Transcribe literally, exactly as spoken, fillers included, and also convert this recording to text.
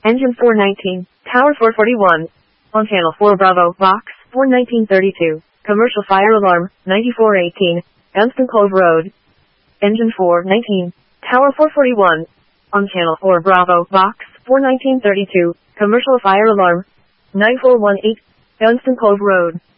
Engine four nineteen, Tower four forty-one. On Channel four Bravo, Box four nineteen thirty-two. Commercial fire alarm, ninety-four eighteen, Dunstan Cove Road. Engine four nineteen, Tower four forty-one. On Channel four Bravo, Box four nineteen thirty-two. Commercial fire alarm, nine four one eight, Dunstan Cove Road.